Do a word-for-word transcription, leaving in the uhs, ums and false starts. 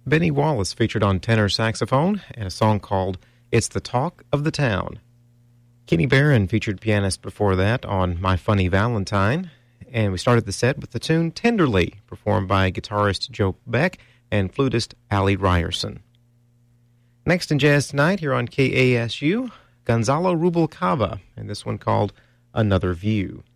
Benny Wallace featured on tenor saxophone and a song called It's the Talk of the Town. Kenny Barron featured pianist before that on My Funny Valentine. And we started the set with the tune Tenderly, performed by guitarist Joe Beck and flutist Allie Ryerson. Next in Jazz Tonight here on K A S U, Gonzalo Rubalcaba, and this one called Another View.